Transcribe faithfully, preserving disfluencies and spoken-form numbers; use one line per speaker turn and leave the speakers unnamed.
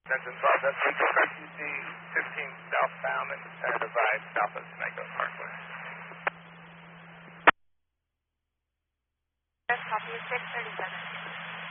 Engine twelve, that's Eagle Crack U C fifteen southbound and tentative ride south of Temecula Parkway.
Yes, copy six thirty-seven.